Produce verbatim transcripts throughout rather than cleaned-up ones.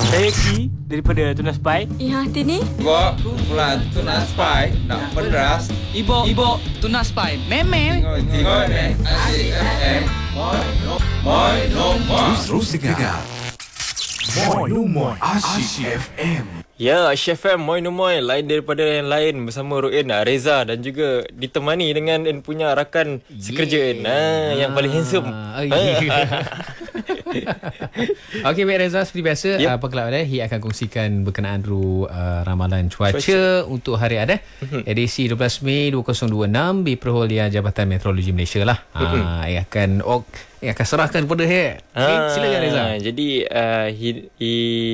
Saya Ki daripada Tunas Pai. Ya, hati ni. Ibu, pulang Tunas Pai nak peras. Ibu, ibu, Tunas Pai. Meme. Tengok, tengok ni. Asyik F M. Moi, no, moi, no, moi. Terus dengar. Moi no moi Asyik F M. Ya, Asyik F M, moi no moi, lain daripada yang lain bersama Ruin, Reza dan juga ditemani dengan N punya rakan yeah. sekerja N, ah, yang paling handsome. Oh, yeah. Okey, baik Reza, seperti biasa yep. uh, Pekelab Adai Hi akan kongsikan berkenaan ru uh, ramalan cuaca, cuaca untuk hari Adai edisi dua belas Mei dua ribu dua puluh enam di Perholian Jabatan Meteorologi Malaysia lah. uh, Ia akan oh, ia akan serahkan kepada Hi. Okay, ah, silakan Reza. Jadi uh, hi, hi,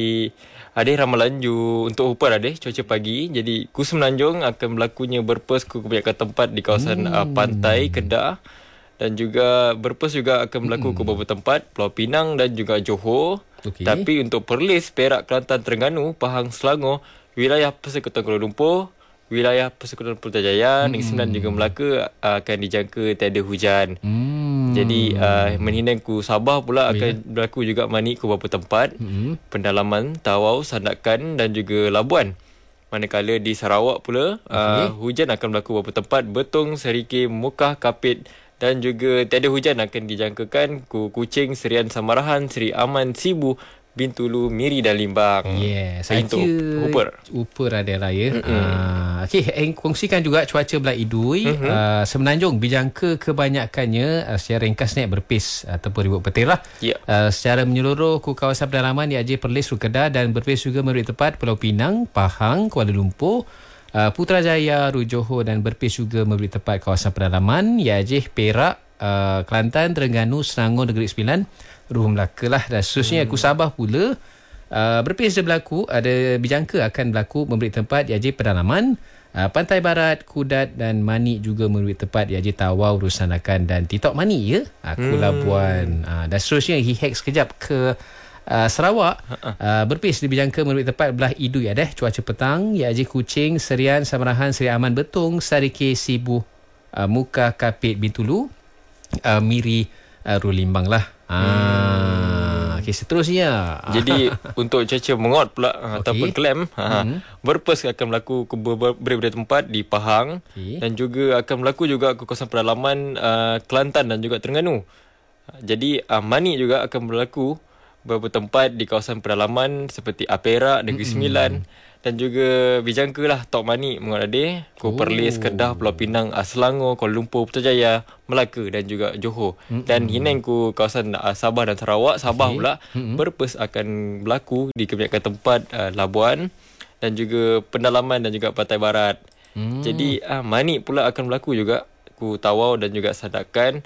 ada ramalan ju untuk upar ada cuaca pagi. Jadi ku Semenanjung akan berlakunya berpes ke kebanyakan tempat di kawasan hmm. uh, pantai Kedah, dan juga berpes juga akan berlaku hmm. ke beberapa tempat Pulau Pinang dan juga Johor. Okay. Tapi untuk Perlis, Perak, Kelantan, Terengganu, Pahang, Selangor, wilayah Persekutuan Kuala Lumpur, wilayah Persekutuan Putrajaya, hmm. Negeri Sembilan juga Melaka akan dijangka tiada hujan. Hmm. Jadi uh, menhindangku Sabah pula akan yeah. berlaku juga mani ke beberapa tempat. Hmm. Pendalaman, Tawau, Sandakan dan juga Labuan. Manakala di Sarawak pula okay. uh, hujan akan berlaku beberapa tempat, Betong, Serikir, Mukah, Kapit, dan juga tiada hujan akan dijangkakan ku Kuching, Serian, Samarahan, Seri Aman, Sibu, Bintulu, Miri dan Limbang. Yes, saja Upper. Upper adalah ya. Uh, Okey, eh, kongsikan juga cuaca belah Idui. Mm-hmm. Uh, Semenanjung dijangka kebanyakannya uh, secara ringkas naik berpis ataupun ribut petir lah. Yeah. Uh, secara menyeluruh ku kawasan pedalaman di Aceh, Perlis, Kedah dan berpis juga memberi tempat Pulau Pinang, Pahang, Kuala Lumpur, Uh, Putrajaya, Johor dan berpis juga memberi tempat kawasan pedalaman ya Aceh, Perak, uh, Kelantan, Terengganu, Selangor, Negeri Sembilan, Ruang Melaka lah, dan seterusnya. Hmm. Ku Sabah pula uh, berpis dia berlaku ada dijangka akan berlaku memberi tempat ya Aceh pedalaman, uh, Pantai Barat, Kudat dan Mani juga memberi tempat ya Aceh, Tawau, Rusanakan dan Titok Mani ya. Uh, Ku hmm. Labuan uh, dan seterusnya. Hihek sekejap ke Uh, Sarawak, uh, berpis dijangka memberi tempat belah Idui ada cuaca petang ya Aceh, Kuching, Serian, Samarahan, Seri Aman, Betong, Serikir, Sibu, uh, Mukah, Kapit, Bintulu, uh, Miri, uh, Rulimbang lah. Ah, hmm. Okey, seterusnya. Jadi untuk cuaca mengot pula okay. ataupun kelem, hmm. berpes akan berlaku ke beberapa tempat di Pahang okay. dan juga akan berlaku juga ke kawasan pedalaman uh, Kelantan dan juga Terengganu. Jadi uh, mani juga akan berlaku beberapa tempat di kawasan pedalaman seperti Perak, Negeri Sembilan mm-hmm. dan juga dijangkalah Tok Mani mengadai ke Perlis, Kedah, Pulau Pinang, Selangor, Kuala Lumpur, Putrajaya, Melaka dan juga Johor. Mm-hmm. Dan hinang ku kawasan uh, Sabah dan Sarawak. Sabah okay. pula mm-hmm. berpes akan berlaku di kebanyakan tempat uh, Labuan dan juga pendalaman dan juga Pantai Barat. Mm. Jadi uh, Mani pula akan berlaku juga ku Tawau dan juga Sandakan.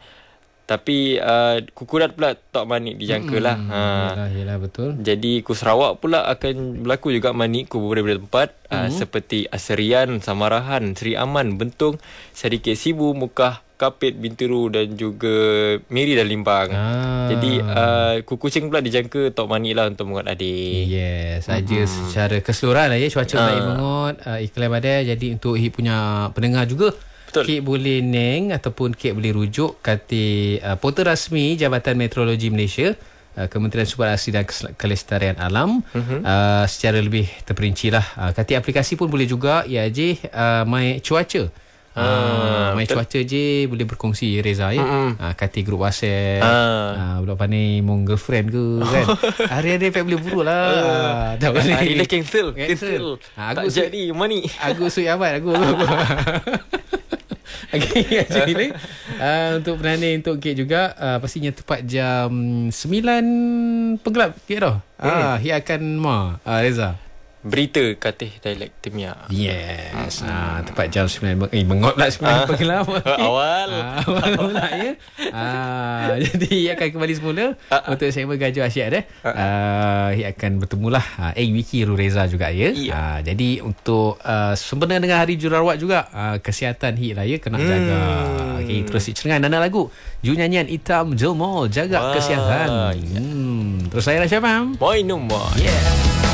Tapi uh, Kukudat pula Tok Mani dijangka lah. Hmm, ha. Yelah, yelah, betul. Jadi ku Sarawak pula akan berlaku juga mani ku beberapa tempat hmm. uh, seperti Serian, Samarahan, Seri Aman, Bentong, Serikir, Sibu, Mukah, Kapit, Bintulu dan juga Miri dan Limbang. Ah. Jadi uh, ku Kuching pula dijangka Tok Mani lah untuk mengot adik. Yes, saja hmm. secara keseluruhan lah ya cuaca ah. baik mengot uh, iklim ada. Jadi untuk Hip punya pendengar juga, Kek boleh neng ataupun Kek boleh rujuk kata uh, portal rasmi Jabatan Meteorologi Malaysia, uh, Kementerian Sumber Asli dan Kelestarian Alam uh-huh. uh, secara lebih terperinci lah. Uh, kata aplikasi pun boleh juga ya je uh, My Cuaca. Ah, uh, My Cuaca je boleh berkongsi Reza ya. Uh-huh. Uh, kata grup WhatsApp. Uh. Uh, Budak pandai mong girlfriend ke kan. Hari-hari Pak boleh buru lah. Uh, tak boleh. Hari dah cancel. Cancel. Uh, tak jadi money. Aku sui amat aku. Okay, jadi uh, untuk penanding untuk Kek juga uh, pastinya tepat jam sembilan Pegelap Kek dah. Hmm. Ah, ia akan ma uh, Reza. Berita Katih Dialek Timia. Yes. Hmm. Ah, tepat jam sembilan eh mengot pula sembilan ah. Pegelap. Okay. Awal. Ah, awal pula ya. Ah, jadi ia akan kembali semula ah. untuk segmen Gaju Asyik dah. Ah, uh, ia akan bertemulah uh, eh Wiki Ru Reza juga ya. Yeah. Ah, jadi untuk uh, sempena dengan Hari Jururawat juga uh, kesihatan Hik lah ya kena hmm. jaga. Okey, terus cenengan nana lagu Ju nyanyian Hitam Jelmo jaga wow. kesihatan. Hmm. Terus saya Rasyafam. Moi no moi. Yeah.